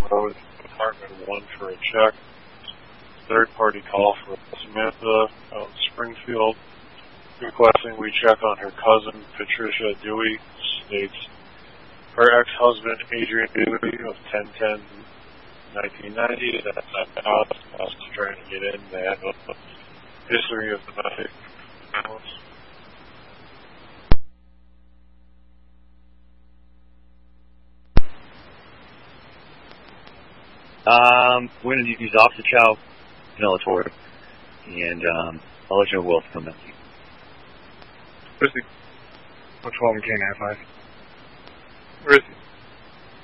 Road, Apartment 1 for a check. Third-party call for Samantha out in Springfield, requesting we check on her cousin, Patricia Dewey. States her ex-husband, Adrian Dewey, of 10/10/1990, that's at the house. I was trying to get in. They had no history of domestic violence. We're going to use Officer Chow Military, and I'll let you know who else comes in. Where's the 12 and K95? Where is he?